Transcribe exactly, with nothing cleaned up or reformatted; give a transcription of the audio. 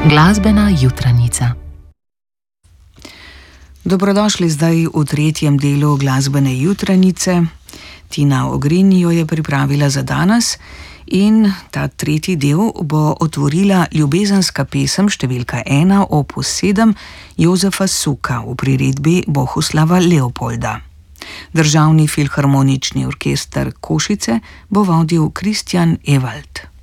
Glasbena jutranica. Dobrodošli zdaj v tretjem delu glasbene jutranice. Tina Ogrin jo je pripravila za danes in ta tretji del bo otvorila ljubezenska pesem številka ena opus sedem Jozefa Suka v priredbi Bohuslava Leopolda. Državni filharmonični orkester Košice bo vodil Kristjan Ewald.